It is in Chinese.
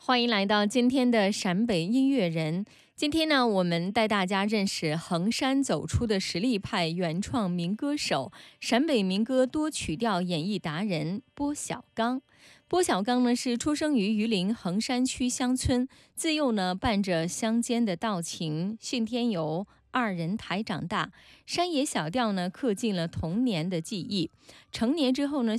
欢迎来到今天的陕北音乐人。今天呢，我们带大家认识衡山走出的实力派原创民歌手、陕北民歌多曲调演绎达人波小刚。波小刚呢是出生于榆林衡山区乡村，自幼呢伴着乡间的道情、信天游、二人台长大，山野小调呢刻进了童年的记忆。成年之后呢，